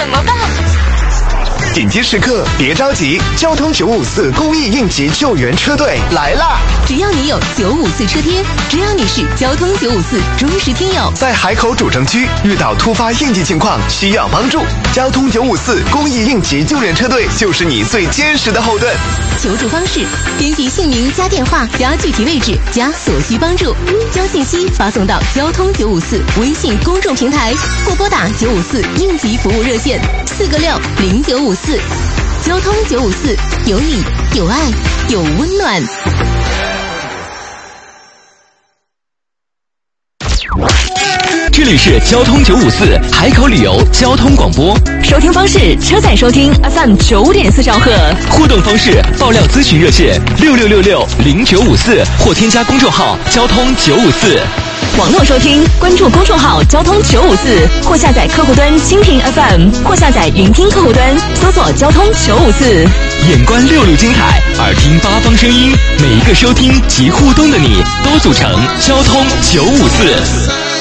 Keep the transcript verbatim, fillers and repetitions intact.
怎么办？ 紧急时刻别着急，交通九五四公益应急救援车队来啦！ 只要你有九五四车贴，只要你是交通九五四忠实听友， 在海口主城区遇到突发应急情况需要帮助，交通九五四公益应急救援车队就是你最坚实的后盾。 求助方式：编辑姓名加电话加具体位置加所需帮助，将信息发送到交通九五四微信公众平台，或拨打九五四应急服务热线四个六零九五四。交通九五四，有你有爱有温暖。 这里是交通九五四海口旅游交通广播， 收听方式：车载收听 F M 九点四兆赫。 互动方式：爆料咨询热线六六六六零九五四，或添加公众号交通九五四。 网络收听，关注公众号交通九五四，或下载客户端蜻蜓 F M， 或下载云听客户端，搜索交通九五四。 眼观六路金海，耳听八方声音，每一个收听及互动的你，都组成交通九五四。